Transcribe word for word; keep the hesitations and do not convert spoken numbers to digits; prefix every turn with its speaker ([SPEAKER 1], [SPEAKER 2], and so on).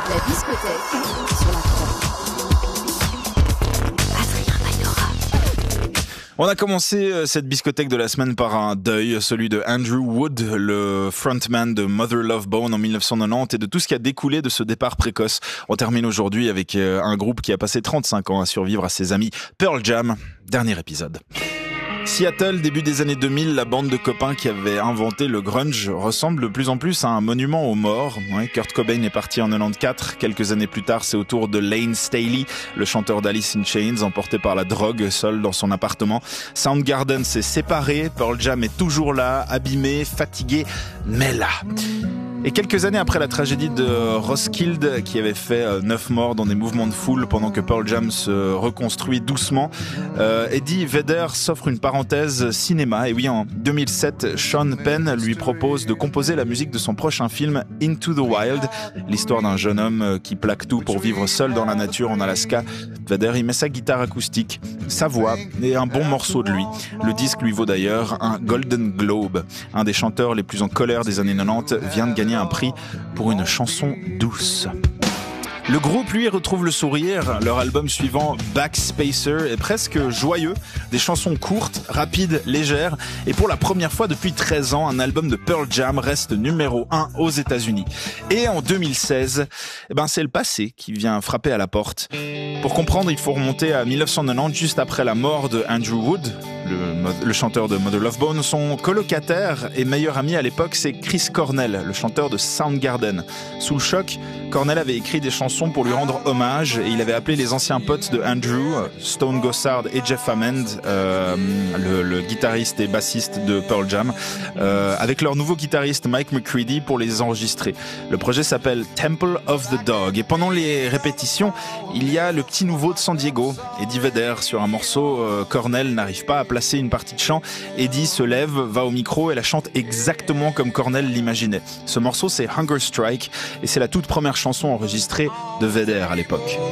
[SPEAKER 1] La discothèque sur la
[SPEAKER 2] On a commencé cette biscothèque de la semaine par un deuil, celui de Andrew Wood, le frontman de Mother Love Bone en dix-neuf cent quatre-vingt-dix et de tout ce qui a découlé de ce départ précoce. On termine aujourd'hui avec un groupe qui a passé trente-cinq ans à survivre à ses amis, Pearl Jam. Dernier épisode. Seattle, début des années deux mille, la bande de copains qui avait inventé le grunge ressemble de plus en plus à un monument aux morts. Ouais, Kurt Cobain est parti en quatre-vingt-quatorze. Quelques années plus tard, c'est au tour de Lane Staley, le chanteur d'Alice in Chains, emporté par la drogue, seul dans son appartement. Soundgarden s'est séparé, Pearl Jam est toujours là, abîmé, fatigué, mais là. Et quelques années après la tragédie de Roskilde, qui avait fait neuf morts dans des mouvements de foule pendant que Pearl Jam se reconstruit doucement, euh, Eddie Vedder s'offre une parenthèse cinéma. Et oui, en deux mille sept, Sean Penn lui propose de composer la musique de son prochain film Into the Wild, l'histoire d'un jeune homme qui plaque tout pour vivre seul dans la nature en Alaska. Vedder y met sa guitare acoustique, sa voix et un bon morceau de lui. Le disque lui vaut d'ailleurs un Golden Globe. Un des chanteurs les plus en colère des années quatre-vingt-dix vient de gagner un prix pour une chanson douce. Le groupe, lui, retrouve le sourire. Leur album suivant, Backspacer, est presque joyeux. Des chansons courtes, rapides, légères. Et pour la première fois depuis treize ans, un album de Pearl Jam reste numéro un aux États-Unis. Et en deux mille seize, eh ben, c'est le passé qui vient frapper à la porte. Pour comprendre, il faut remonter à dix-neuf cent quatre-vingt-dix, juste après la mort de Andrew Wood, le, le chanteur de Mother Love Bone. Son colocataire et meilleur ami à l'époque, c'est Chris Cornell, le chanteur de Soundgarden. Sous le choc, Cornell avait écrit des chansons pour lui rendre hommage et il avait appelé les anciens potes de Andrew, Stone Gossard et Jeff Hammond, euh, le, le guitariste et bassiste de Pearl Jam, euh, avec leur nouveau guitariste Mike McCready pour les enregistrer. Le projet s'appelle Temple of the Dog et pendant les répétitions, il y a le petit nouveau de San Diego, Eddie Vedder. Sur un morceau, euh, Cornell n'arrive pas à placer une partie de chant. Eddie se lève, va au micro et la chante exactement comme Cornell l'imaginait. Ce morceau, c'est Hunger Strike et c'est la toute première chanson enregistrée de Vedder à l'époque.